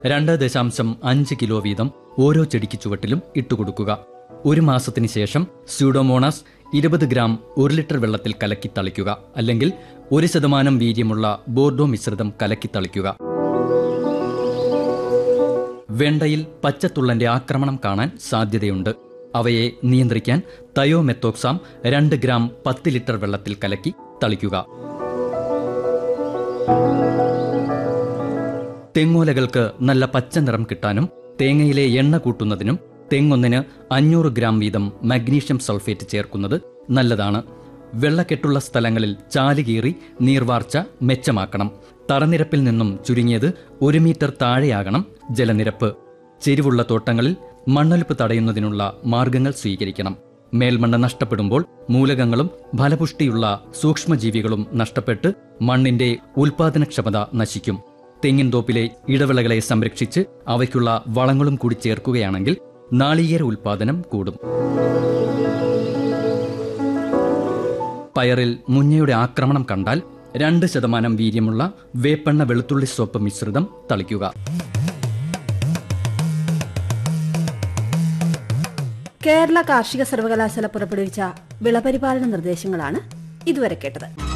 2.5 kilo വീതം ഓരോ ചെടിക്ക് ചുവട്ടിലും ഇട്ടുകൊടുക്കുക. 1 മാസത്തിന് ശേഷം സ്യൂഡോമോണാസ് 20 ഗ്രാം 1 ലിറ്റർ വെള്ളത്തിൽ കലക്കി തളിക്കുക. അല്ലെങ്കിൽ 1% വീര്യമുള്ള ബോർഡോ മിശ്രിതം കലക്കി തളിക്കുക. വെണ്ടയിൽ പച്ചത്തുള്ളന്റെ ആക്രമണം കാണാൻ സാധ്യതയുണ്ട്. അവയെ നിയന്ത്രിക്കാൻ തയോമെത്തോക്സാം 2 ഗ്രാം 10 ലിറ്റർ വെള്ളത്തിൽ കലക്കി തളിക്കുക. തെങ്ങോലകൾക്ക് നല്ല പച്ച നിറം കിട്ടാനും തേങ്ങയിലെ എണ്ണ കൂട്ടുന്നതിനും തെങ്ങൊന്നിന് 500 ഗ്രാം വീതം മഗ്നീഷ്യം സൾഫേറ്റ് ചേർക്കുന്നത് നല്ലതാണ്. വെള്ളക്കെട്ടുള്ള സ്ഥലങ്ങളിൽ ചാലുകീറി നീർവാർച്ച മെച്ചമാക്കണം. തറനിരപ്പിൽ നിന്നും ചുരുങ്ങിയത് 1 മീറ്റർ താഴെയാകണം ജലനിരപ്പ്. ചെരിവുള്ള തോട്ടങ്ങളിൽ മണ്ണൊലിപ്പ് തടയുന്നതിനുള്ള മാർഗങ്ങൾ സ്വീകരിക്കണം. മേൽമണ്ണ് നഷ്ടപ്പെടുമ്പോൾ മൂലകങ്ങളും ഫലപുഷ്ടിയുള്ള സൂക്ഷ്മജീവികളും നഷ്ടപ്പെട്ട് മണ്ണിന്റെ ഉൽപാദനക്ഷമത നശിക്കും. തെങ്ങിൻ തോപ്പിലെ ഇടവിളകളെ സംരക്ഷിച്ച് അവയ്ക്കുള്ള വളങ്ങളും കൂടി ചേർക്കുകയാണെങ്കിൽ നാളികേര ഉൽപാദനം കൂടും. പയറിൽ മുഞ്ഞയുടെ ആക്രമണം കണ്ടാൽ 2% വീര്യമുള്ള വേപ്പെണ്ണ വെളുത്തുള്ളി സോപ്പ് മിശ്രിതം തളിക്കുക. കേരള കാർഷിക സർവകലാശാല പുറപ്പെടുവിച്ച വിളപരിപാലന നിർദ്ദേശങ്ങളാണ് ഇതുവരെ കേട്ടത്.